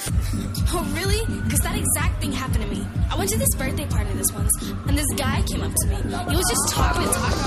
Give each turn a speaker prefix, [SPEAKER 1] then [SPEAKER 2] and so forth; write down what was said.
[SPEAKER 1] Oh, really? Because that exact thing happened to me. I went to this birthday party this once, and this guy came up to me. He was just talking and talking